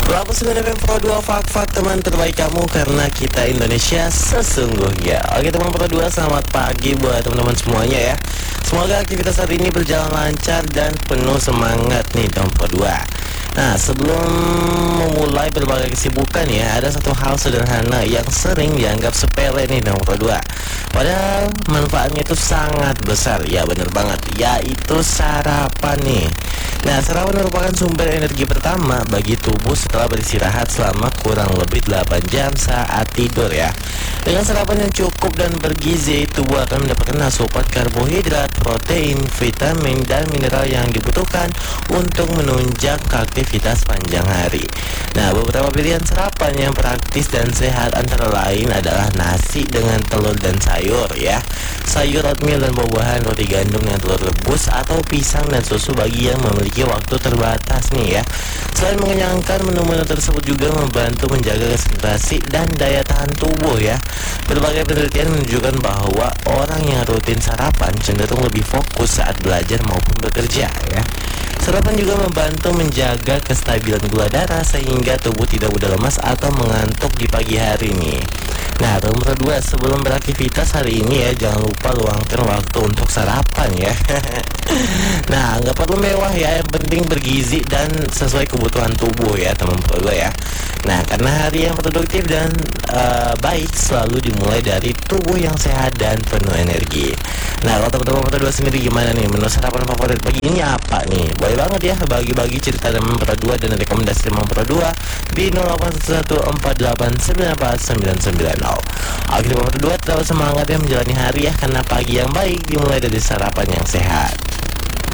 9FM Pro 2 Fak teman terbaik kamu karena kita Indonesia sesungguhnya. Oke teman Pro 2, selamat pagi buat teman-teman semuanya ya. Semoga aktivitas hari ini berjalan lancar dan penuh semangat nih teman Pro 2. Nah, sebelum memulai berbagai kesibukan ya, ada satu hal sederhana yang sering dianggap sepele nih teman Pro 2. Padahal manfaatnya itu sangat besar, ya bener banget, yaitu sarapan nih. Nah, sarapan merupakan sumber energi pertama bagi tubuh setelah beristirahat selama kurang lebih 8 jam saat tidur ya. Dengan sarapan yang cukup dan bergizi, tubuh akan mendapatkan asupan karbohidrat, protein, vitamin, dan mineral yang dibutuhkan untuk menunjang aktivitas panjang hari. Nah, beberapa pilihan sarapan yang praktis dan sehat antara lain adalah nasi dengan telur dan sayur ya, sayur oatmeal dan buah-buahan, roti gandum dengan telur rebus, atau pisang dan susu bagi yang memiliki waktu terbatas nih ya. Selain mengenyangkan, menu-menu tersebut juga membantu menjaga konsentrasi dan daya tahan tubuh ya. Berbagai penelitian menunjukkan bahwa orang yang rutin sarapan cenderung lebih fokus saat belajar maupun bekerja ya. Sarapan juga membantu menjaga kestabilan gula darah sehingga tubuh tidak mudah lemas atau mengantuk di pagi hari nih. Nah, nomor 2, sebelum beraktivitas hari ini ya, jangan lupa luangkan waktu untuk sarapan ya. Nah, nggak perlu mewah ya, yang penting bergizi dan sesuai kebutuhan tubuh ya teman Pro 2 ya. Nah, karena hari yang produktif dan baik selalu dimulai dari tubuh yang sehat dan penuh energi. Nah, kalau teman-teman Pro 2 sendiri gimana nih? Menu sarapan favorit pagi ini apa nih? Boleh banget ya bagi-bagi cerita teman Pro 2 dan rekomendasi teman Pro 2 di 081148949990. Oke teman Pro 2, tetap semangat ya menjalani hari ya, karena pagi yang baik dimulai dari sarapan yang sehat.